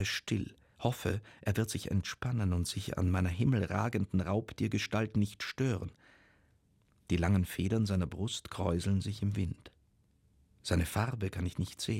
still, hoffe, er wird sich entspannen und sich an meiner himmelragenden Raubtiergestalt nicht stören. Die langen Federn seiner Brust kräuseln sich im Wind. Seine Farbe kann ich nicht sehen.